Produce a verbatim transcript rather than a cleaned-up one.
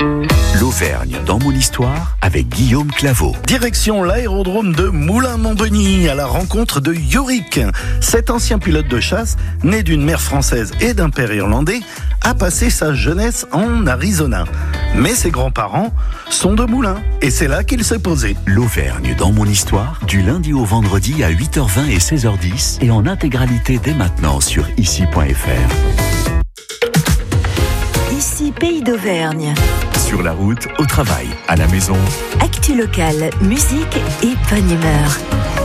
L'Auvergne dans mon histoire avec Guillaume Claveau. Direction l'aérodrome de Moulins-Montbeny à la rencontre de Yorick. Cet ancien pilote de chasse, né d'une mère française et d'un père irlandais, a passé sa jeunesse en Arizona. Mais ses grands-parents sont de Moulins et c'est là qu'il s'est posé. L'Auvergne dans mon histoire, du lundi au vendredi à huit heures vingt et seize heures dix et en intégralité dès maintenant sur ici point f r. Ici, Pays d'Auvergne. Sur la route, au travail, à la maison. Actu locale, musique et bonne humeur.